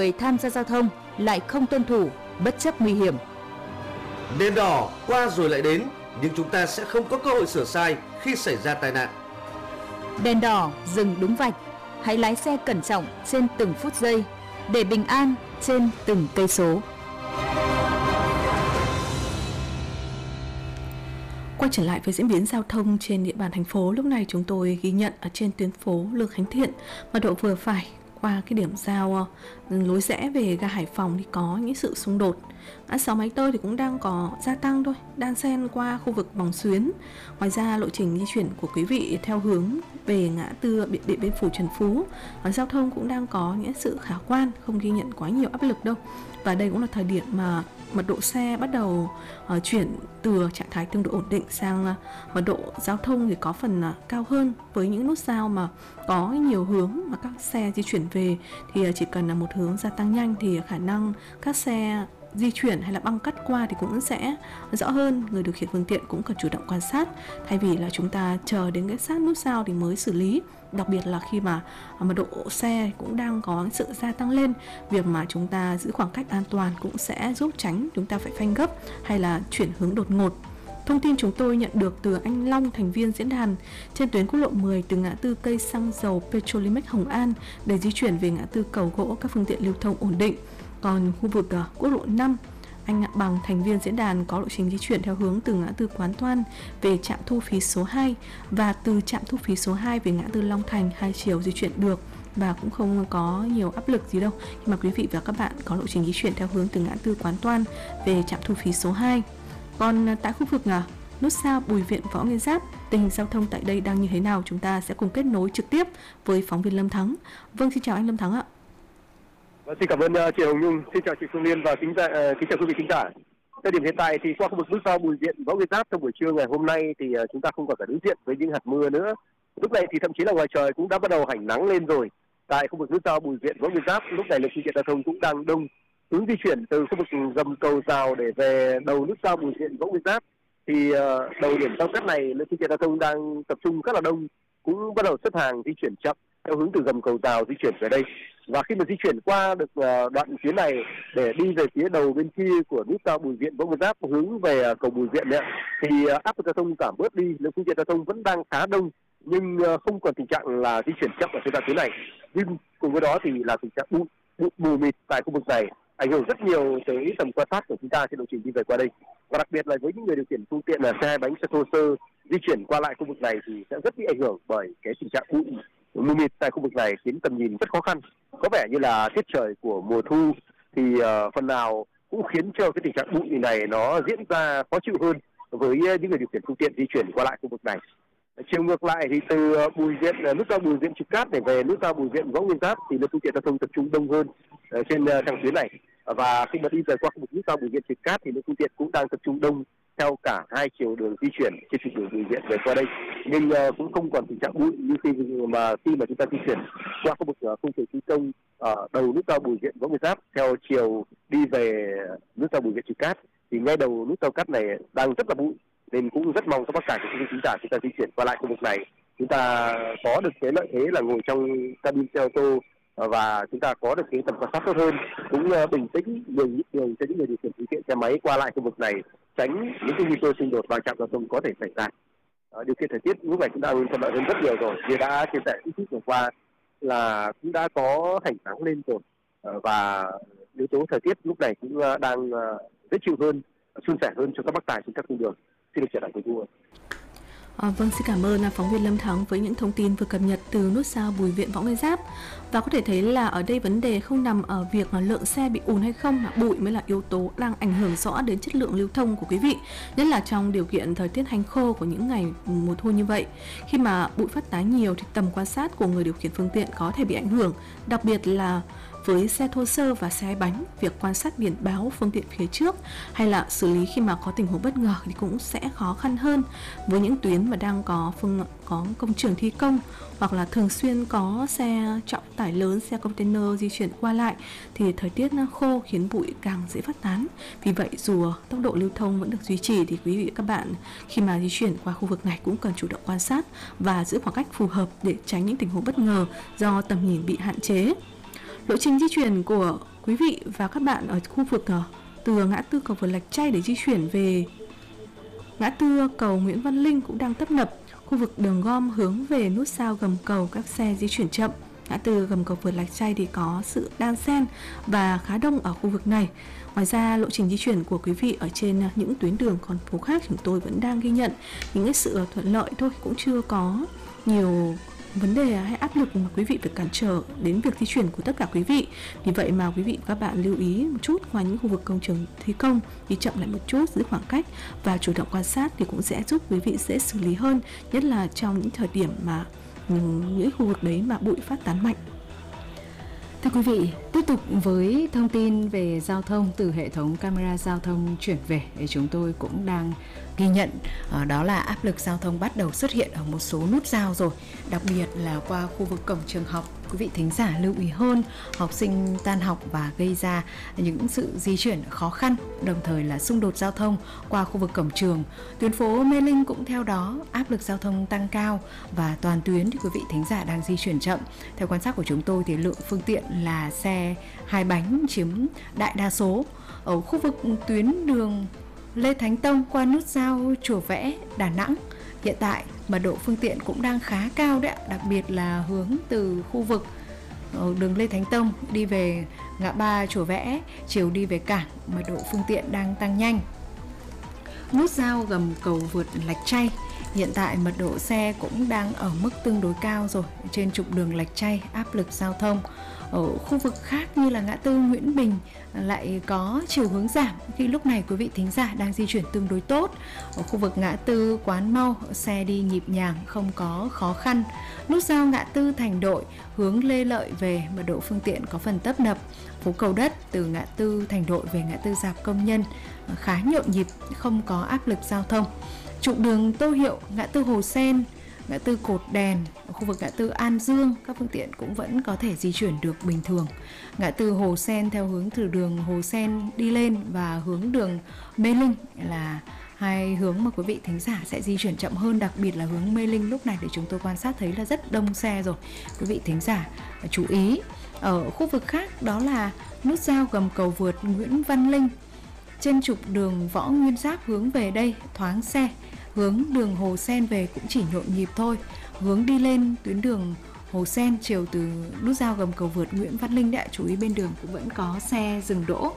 Người tham gia giao thông lại không tuân thủ, bất chấp nguy hiểm. Đèn đỏ qua rồi lại đến, nhưng chúng ta sẽ không có cơ hội sửa sai khi xảy ra tai nạn. Đèn đỏ dừng đúng vạch, hãy lái xe cẩn trọng trên từng phút giây để bình an trên từng cây số. Quay trở lại với diễn biến giao thông trên địa bàn thành phố, lúc này chúng tôi ghi nhận ở trên tuyến phố Lương Khánh Thiện, mật độ vừa phải qua cái điểm giao lối rẽ về ga Hải Phòng thì có những sự xung đột. Sáu máy tơi thì cũng đang có gia tăng thôi, đan xen qua khu vực Vòng Xuyến. Ngoài ra lộ trình di chuyển của quý vị theo hướng về ngã tư Điện Biên Phủ Trần Phú, giao thông cũng đang có những sự khả quan, không ghi nhận quá nhiều áp lực đâu. Và đây cũng là thời điểm mà mật độ xe bắt đầu chuyển từ trạng thái tương đối ổn định sang mật độ giao thông thì có phần cao hơn, với những nút giao mà có nhiều hướng mà các xe di chuyển về thì chỉ cần là một hướng gia tăng nhanh thì khả năng các xe di chuyển hay là băng cắt qua thì cũng sẽ rõ hơn. Người điều khiển phương tiện cũng cần chủ động quan sát thay vì là chúng ta chờ đến cái sát nút giao thì mới xử lý. Đặc biệt là khi mà mật độ xe cũng đang có sự gia tăng lên, việc mà chúng ta giữ khoảng cách an toàn cũng sẽ giúp tránh chúng ta phải phanh gấp hay là chuyển hướng đột ngột. Thông tin chúng tôi nhận được từ anh Long, thành viên diễn đàn, trên tuyến quốc lộ 10 từ ngã tư cây xăng dầu Petrolimex Hồng An để di chuyển về ngã tư Cầu Gỗ, các phương tiện lưu thông ổn định. Còn khu vực quốc lộ 5, anh Bằng, thành viên diễn đàn, có lộ trình di chuyển theo hướng từ ngã tư Quán Toan về trạm thu phí số 2 và từ trạm thu phí số 2 về ngã tư Long Thành, hai chiều di chuyển được và cũng không có nhiều áp lực gì đâu khi mà quý vị và các bạn có lộ trình di chuyển theo hướng từ ngã tư Quán Toan về trạm thu phí số 2. Còn tại khu vực nút giao Bùi Viện, Võ Nguyên Giáp, tình hình giao thông tại đây đang như thế nào? Chúng ta sẽ cùng kết nối trực tiếp với phóng viên Lâm Thắng. Vâng, xin chào anh Lâm Thắng ạ. Xin cảm ơn chị Hồng Nhung, xin chào chị Phương Liên và kính chào quý vị khán giả. Thời điểm hiện tại thì qua khu vực nút giao Bùi Viện, Võ Nguyên Giáp trong buổi trưa ngày hôm nay thì chúng ta không còn phải đối diện với những hạt mưa nữa. Lúc này thì thậm chí là ngoài trời cũng đã bắt đầu hảnh nắng lên rồi. Tại khu vực nút giao Bùi Viện, Võ Nguyên Giáp, lúc này lượng phương tiện giao thông cũng đang đông. Hướng di chuyển từ khu vực gầm cầu rào để về đầu nút giao Bùi Viện, Võ Nguyên Giáp thì đầu điểm giao cắt này lượng phương tiện giao thông đang tập trung rất là đông, cũng bắt đầu xếp hàng di chuyển chậm theo hướng từ gầm cầu rào di chuyển về đây. Và khi mà di chuyển qua được đoạn tuyến này để đi về phía đầu bên kia của nút giao Bùi Viện, Võ Nguyên Giáp hướng về cầu Bùi Viện ấy, thì áp lực giao thông giảm bớt đi, lượng phương tiện giao thông vẫn đang khá đông nhưng không còn tình trạng là di chuyển chậm ở trên đoạn tuyến này. Nhưng cùng với đó thì là tình trạng bụi mù mịt tại khu vực này ảnh hưởng rất nhiều tới tầm quan sát của chúng ta trên lộ trình đi về qua đây. Và đặc biệt là với những người điều khiển phương tiện là xe bánh, xe thô sơ di chuyển qua lại khu vực này thì sẽ rất bị ảnh hưởng bởi cái tình trạng bụi mù mịt tại khu vực này, khiến tầm nhìn rất khó khăn. Có vẻ như là tiết trời của mùa thu thì phần nào cũng khiến cho cái tình trạng bụi này nó diễn ra khó chịu hơn với những người điều khiển phương tiện di chuyển qua lại khu vực này. Chiều ngược lại thì từ nút giao Bùi Viện Trục Cát để về nút giao Bùi Viện Võ Nguyên Giáp thì lượng phương tiện giao thông tập trung đông hơn trên trang tuyến này. Và khi mà đi về qua khu vực nút giao Bùi Viện Trục Cát thì lượng phương tiện cũng đang tập trung đông theo cả hai chiều đường di chuyển trên trục đường Bùi Viện về qua đây, nhưng cũng không còn tình trạng bụi như khi mà chúng ta di chuyển qua khu vực công trình thi công ở đầu nút giao Bùi Viện Võ Nguyên Giáp theo chiều đi về nút giao Bùi Viện Trục Cát thì ngay đầu nút giao cắt này đang rất là bụi, nên cũng rất mong các bác tài của quý vị khán giả chúng ta di chuyển qua lại khu vực này chúng ta có được cái lợi thế là ngồi trong cabin xe ô tô và chúng ta có được cái tầm quan sát tốt hơn, cũng bình tĩnh nhường đường cho những người điều khiển phương tiện xe máy qua lại khu vực này, tránh những cái nguy cơ xung đột va chạm giao thông có thể xảy ra. Điều kiện thời tiết lúc này cũng đang thuận lợi hơn rất nhiều rồi. Như đã chia sẻ ít phút vừa qua là cũng đã có hảnh nắng lên rồi và yếu tố thời tiết lúc này cũng đang dễ chịu hơn, suôn sẻ hơn cho các bác tài trên các cung đường. Xin được trở lại với cô. Vâng, xin cảm ơn phóng viên Lâm Thắng với những thông tin vừa cập nhật từ nút giao Bùi Viện Võ Nguyên Giáp. Và có thể thấy là ở đây vấn đề không nằm ở việc lượng xe bị ùn hay không, mà bụi mới là yếu tố đang ảnh hưởng rõ đến chất lượng lưu thông của quý vị, nhất là trong điều kiện thời tiết hanh khô của những ngày mùa thu như vậy. Khi mà bụi phát tán nhiều thì tầm quan sát của người điều khiển phương tiện có thể bị ảnh hưởng, đặc biệt là với xe thô sơ và xe hai bánh, việc quan sát biển báo phương tiện phía trước hay là xử lý khi mà có tình huống bất ngờ thì cũng sẽ khó khăn hơn. Với những tuyến mà đang có công trường thi công hoặc là thường xuyên có xe trọng tải lớn, xe container di chuyển qua lại thì thời tiết khô khiến bụi càng dễ phát tán. Vì vậy dù tốc độ lưu thông vẫn được duy trì thì quý vị và các bạn khi mà di chuyển qua khu vực này cũng cần chủ động quan sát và giữ khoảng cách phù hợp để tránh những tình huống bất ngờ do tầm nhìn bị hạn chế. Lộ trình di chuyển của quý vị và các bạn ở khu vực từ ngã tư cầu vượt Lạch Tray để di chuyển về ngã tư cầu Nguyễn Văn Linh cũng đang tấp nập. Khu vực đường gom hướng về nút giao gầm cầu các xe di chuyển chậm. Ngã tư gầm cầu vượt Lạch Tray thì có sự đan xen và khá đông ở khu vực này. Ngoài ra, lộ trình di chuyển của quý vị ở trên những tuyến đường con phố khác chúng tôi vẫn đang ghi nhận những cái sự thuận lợi thôi, cũng chưa có nhiều vấn đề hay áp lực mà quý vị phải cản trở đến việc di chuyển của tất cả quý vị. Vì vậy mà quý vị và các bạn lưu ý một chút, ngoài những khu vực công trường thi công đi chậm lại một chút, giữ khoảng cách và chủ động quan sát thì cũng sẽ giúp quý vị dễ xử lý hơn, nhất là trong những thời điểm mà những khu vực đấy mà bụi phát tán mạnh. Thưa quý vị, tiếp tục với thông tin về giao thông từ hệ thống camera giao thông chuyển về thì chúng tôi cũng đang ghi nhận đó là áp lực giao thông bắt đầu xuất hiện ở một số nút giao rồi, đặc biệt là qua khu vực cổng trường học. Quý vị thính giả lưu ý hơn, học sinh tan học và gây ra những sự di chuyển khó khăn, đồng thời là xung đột giao thông qua khu vực cổng trường. Tuyến phố Mê Linh cũng theo đó áp lực giao thông tăng cao và toàn tuyến thì quý vị thính giả đang di chuyển chậm. Theo quan sát của chúng tôi thì lượng phương tiện là xe hai bánh chiếm đại đa số. Ở khu vực tuyến đường Lê Thánh Tông qua nút giao Chùa Vẽ, Đà Nẵng, hiện tại mật độ phương tiện cũng đang khá cao đấy, đặc biệt là hướng từ khu vực đường Lê Thánh Tông đi về ngã ba Chùa Vẽ, chiều đi về cảng, mật độ phương tiện đang tăng nhanh. Nút giao gầm cầu vượt Lạch Tray, hiện tại mật độ xe cũng đang ở mức tương đối cao rồi, trên trục đường Lạch Tray áp lực giao thông. Ở khu vực khác như là ngã tư Nguyễn Bình lại có chiều hướng giảm khi lúc này quý vị thính giả đang di chuyển tương đối tốt. Ở khu vực ngã tư Quán Mau, xe đi nhịp nhàng, không có khó khăn. Nút giao ngã tư Thành Đội hướng Lê Lợi về, mật độ phương tiện có phần tấp nập. Phố Cầu Đất từ ngã tư Thành Đội về ngã tư Rạp Công Nhân khá nhộn nhịp, không có áp lực giao thông. Trục đường Tô Hiệu, ngã tư Hồ Sen, ngã tư Cột Đèn, ở khu vực ngã tư An Dương, các phương tiện cũng vẫn có thể di chuyển được bình thường. Ngã tư Hồ Sen theo hướng từ đường Hồ Sen đi lên và hướng đường Mê Linh là hai hướng mà quý vị thính giả sẽ di chuyển chậm hơn, đặc biệt là hướng Mê Linh lúc này để chúng tôi quan sát thấy là rất đông xe rồi. Quý vị thính giả chú ý. Ở khu vực khác đó là nút giao gầm cầu vượt Nguyễn Văn Linh, trên trục đường Võ Nguyên Giáp hướng về đây thoáng xe. Hướng đường Hồ Sen về cũng chỉ nhộn nhịp thôi. Hướng đi lên tuyến đường Hồ Sen chiều từ nút giao gầm cầu vượt Nguyễn Văn Linh đã chú ý bên đường cũng vẫn có xe dừng đỗ.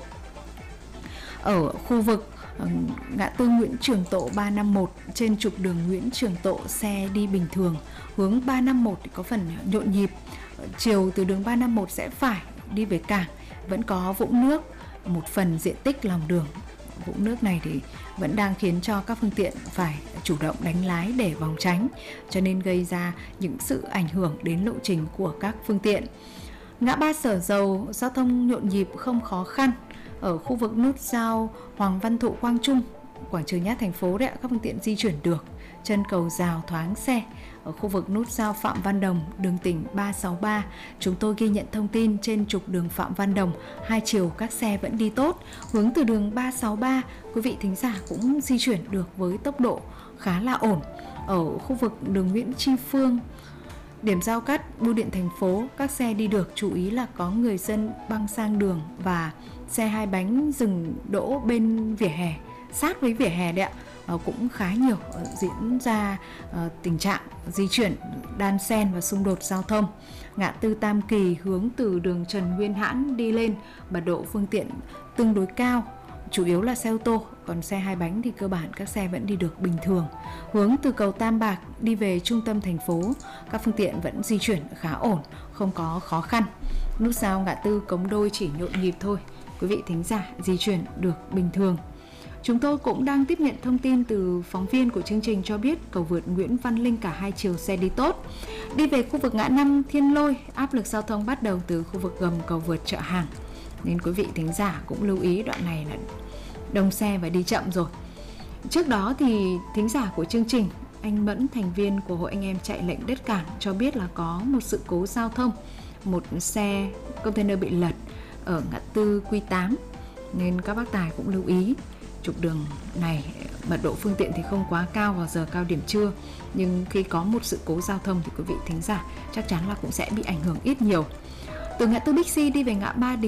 Ở khu vực ngã tư Nguyễn Trường Tộ 351, trên trục đường Nguyễn Trường Tộ xe đi bình thường. Hướng 351 thì có phần nhộn nhịp. Chiều từ đường 351 sẽ phải đi về cảng, vẫn có vũng nước một phần diện tích lòng đường. Vũng nước này thì vẫn đang khiến cho các phương tiện phải chủ động đánh lái để phòng tránh, cho nên gây ra những sự ảnh hưởng đến lộ trình của các phương tiện. Ngã ba Sở Dầu, giao thông nhộn nhịp không khó khăn. Ở khu vực nút giao Hoàng Văn Thụ Quang Trung, quảng trường Nhát thành phố đấy, các phương tiện di chuyển được. Chân cầu Rào thoáng xe. Ở khu vực nút giao Phạm Văn Đồng, đường tỉnh 363, chúng tôi ghi nhận thông tin trên trục đường Phạm Văn Đồng, hai chiều các xe vẫn đi tốt. Hướng từ đường 363, quý vị thính giả cũng di chuyển được với tốc độ khá là ổn. Ở khu vực đường Nguyễn Tri Phương, điểm giao cắt bưu điện thành phố, các xe đi được, chú ý là có người dân băng sang đường và xe hai bánh dừng đỗ bên vỉa hè, sát với vỉa hè đấy ạ. Cũng khá nhiều diễn ra tình trạng di chuyển đan xen và xung đột giao thông. Ngã tư Tam Kỳ hướng từ đường Trần Nguyên Hãn đi lên, mật độ phương tiện tương đối cao, chủ yếu là xe ô tô, còn xe hai bánh thì cơ bản các xe vẫn đi được bình thường. Hướng từ cầu Tam Bạc đi về trung tâm thành phố, các phương tiện vẫn di chuyển khá ổn, không có khó khăn. Nút giao ngã tư Cống Đôi chỉ nhộn nhịp thôi, quý vị thính giả di chuyển được bình thường. Chúng tôi cũng đang tiếp nhận thông tin từ phóng viên của chương trình cho biết cầu vượt Nguyễn Văn Linh cả hai chiều xe đi tốt. Đi về khu vực ngã năm Thiên Lôi, áp lực giao thông bắt đầu từ khu vực gầm cầu vượt Chợ Hàng, nên quý vị thính giả cũng lưu ý đoạn này là đông xe và đi chậm rồi. Trước đó thì thính giả của chương trình, anh Mẫn, thành viên của Hội Anh Em Chạy Lệnh Đất Cảng, cho biết là có một sự cố giao thông, một xe container bị lật ở ngã tư Q8, nên các bác tài cũng lưu ý. Trục đường này mật độ phương tiện thì không quá cao vào giờ cao điểm trưa, nhưng khi có một sự cố giao thông thì quý vị thính giả chắc chắn là cũng sẽ bị ảnh hưởng ít nhiều. Từ ngã tư Bixi đi về ngã ba Đình